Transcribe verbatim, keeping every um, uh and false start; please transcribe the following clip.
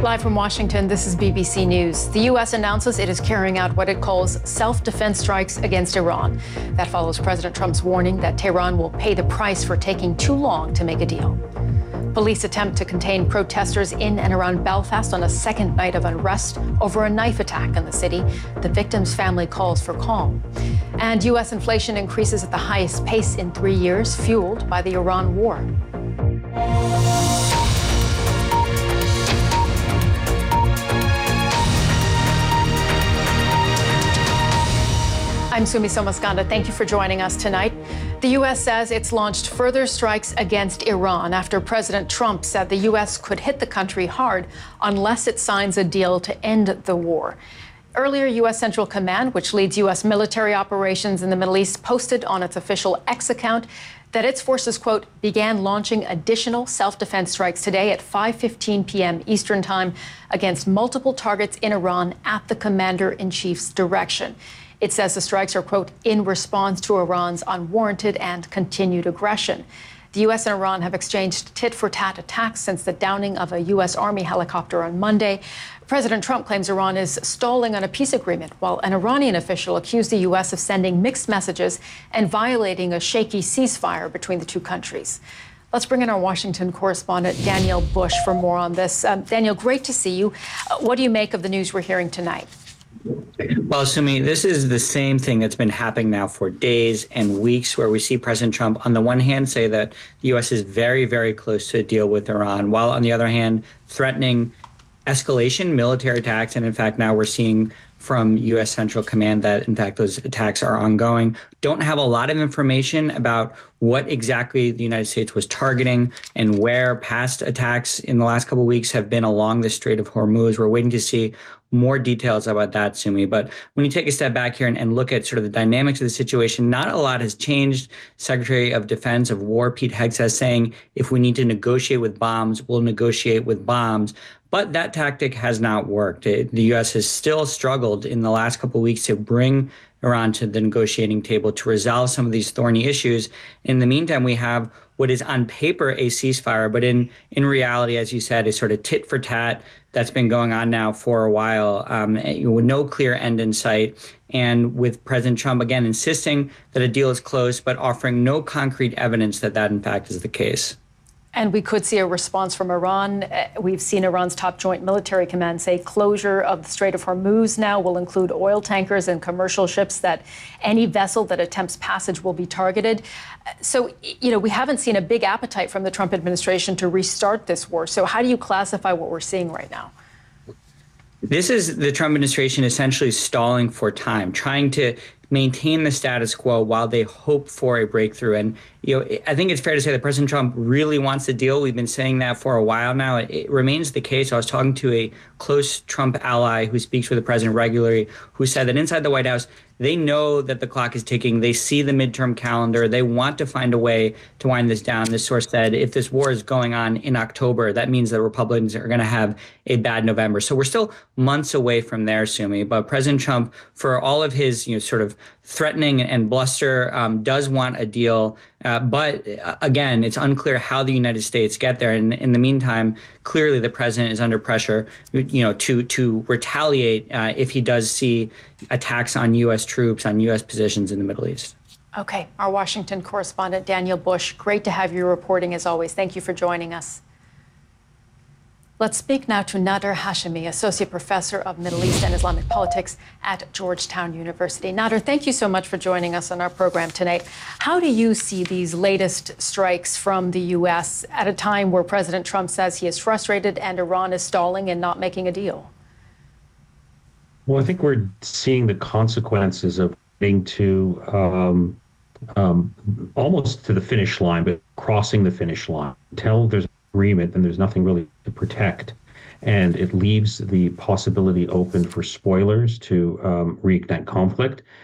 Live from Washington, this is B B C News. The U S announces it is carrying out what it calls self-defense strikes against Iran. That follows President Trump's warning that Tehran will pay the price for taking too long to make a deal. Police attempt to contain protesters in and around Belfast on a second night of unrest over a knife attack in the city. The victim's family calls for calm. And U S inflation increases at the highest pace in three years, fueled by the Iran war. I'm Sumi Somaskanda. Thank you for joining us tonight. The U S says it's launched further strikes against Iran after President Trump said the U S could hit the country hard unless it signs a deal to end the war. Earlier, U S Central Command, which leads U S military operations in the Middle East, posted on its official X account that its forces, quote, began launching additional self-defense strikes today at five fifteen p m Eastern Time against multiple targets in Iran at the commander-in-chief's direction. It says the strikes are, quote, in response to Iran's unwarranted and continued aggression. The U S and Iran have exchanged tit-for-tat attacks since the downing of a U S Army helicopter on Monday. President Trump claims Iran is stalling on a peace agreement, while an Iranian official accused the U S of sending mixed messages and violating a shaky ceasefire between the two countries. Let's bring in our Washington correspondent, Danielle Bush, for more on this. Um, Danielle, great to see you. Uh, what do you make of the news we're hearing tonight? Well, Sumi, this is the same thing that's been happening now for days and weeks, where we see President Trump, on the one hand, say that the U S is very, very close to a deal with Iran, while on the other hand, threatening escalation, military attacks. And in fact, now we're seeing from U S Central Command that, in fact, those attacks are ongoing. Don't have a lot of information about what exactly the United States was targeting and where past attacks in the last couple of weeks have been along the Strait of Hormuz. We're waiting to see more details about that, Sumi. But when you take a step back here and, and look at sort of the dynamics of the situation, not a lot has changed. Secretary of Defense of War Pete Hegseth saying, if we need to negotiate with bombs, we'll negotiate with bombs. But that tactic has not worked. It, the U S has still struggled in the last couple of weeks to bring Iran to the negotiating table to resolve some of these thorny issues. In the meantime, we have what is on paper a ceasefire, but in, in reality, as you said, is sort of tit for tat that's been going on now for a while, um, with no clear end in sight. And with President Trump, again, insisting that a deal is close, but offering no concrete evidence that that, in fact, is the case. And we could see a response from Iran. We've seen Iran's top joint military command say closure of the Strait of Hormuz now will include oil tankers and commercial ships, that any vessel that attempts passage will be targeted. So, you know, we haven't seen a big appetite from the Trump administration to restart this war. So how do you classify what we're seeing right now? This is the Trump administration essentially stalling for time, trying to maintain the status quo while they hope for a breakthrough. And, you know, I think it's fair to say that President Trump really wants a deal. We've been saying that for a while now. It, it remains the case. I was talking to a close Trump ally who speaks with the president regularly, who said that inside the White House, they know that the clock is ticking. They see the midterm calendar. They want to find a way to wind this down. This source said, if this war is going on in October, that means the Republicans are going to have a bad November. So we're still months away from there, Sumi. But President Trump, for all of his, you know, sort of threatening and bluster, um, does want a deal. Uh, but uh, again, it's unclear how the United States get there. And in the meantime, clearly the president is under pressure, you know, to to retaliate uh, if he does see attacks on U S troops, on U S positions in the Middle East. Okay, our Washington correspondent, Danielle Bush, great to have you reporting as always. Thank you for joining us. Let's speak now to Nader Hashemi, Associate Professor of Middle East and Islamic Politics at Georgetown University. Nader, thank you so much for joining us on our program tonight. How do you see these latest strikes from the U S at a time where President Trump says he is frustrated and Iran is stalling and not making a deal? Well, I think we're seeing the consequences of getting to um, um, almost to the finish line, but crossing the finish line. Until there's agreement, then there's nothing really to protect. And it leaves the possibility open for spoilers to um, reignite conflict.